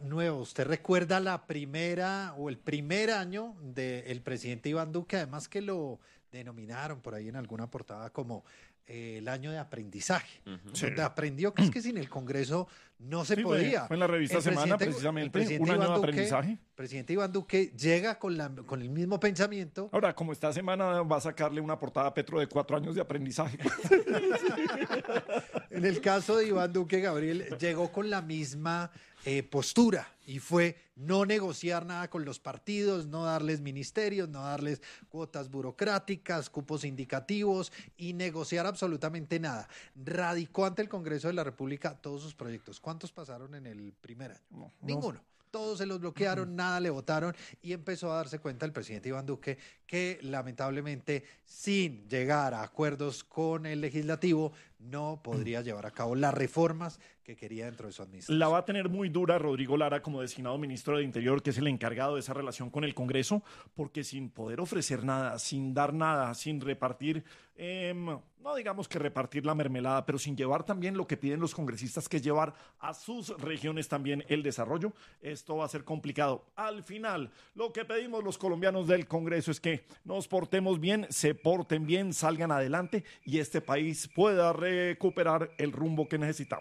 nueva. ¿Usted recuerda la primera o el primer año del presidente Iván Duque? Además que lo denominaron por ahí en alguna portada como el año de aprendizaje, donde aprendió que es que sin el Congreso no se podía. Fue en la revista Semana, precisamente, un año de aprendizaje. El presidente Iván Duque llega con el mismo pensamiento. Ahora, como esta semana va a sacarle una portada a Petro de 4 años de aprendizaje. En el caso de Iván Duque, Gabriel llegó con la misma postura y fue no negociar nada con los partidos, no darles ministerios, no darles cuotas burocráticas, cupos indicativos y negociar absolutamente nada. Radicó ante el Congreso de la República todos sus proyectos. ¿Cuántos pasaron en el primer año? Ninguno. Todos se los bloquearon, nada le votaron y empezó a darse cuenta el presidente Iván Duque que lamentablemente sin llegar a acuerdos con el legislativo no podría llevar a cabo las reformas que quería dentro de su administración. La va a tener muy dura Rodrigo Lara como designado ministro de Interior, que es el encargado de esa relación con el Congreso, porque sin poder ofrecer nada, sin dar nada, sin repartir, no digamos que repartir la mermelada, pero sin llevar también lo que piden los congresistas, que es llevar a sus regiones también el desarrollo, esto va a ser complicado. Al final, lo que pedimos los colombianos del Congreso es que nos portemos bien, se porten bien, salgan adelante y este país pueda recuperar el rumbo que necesitamos.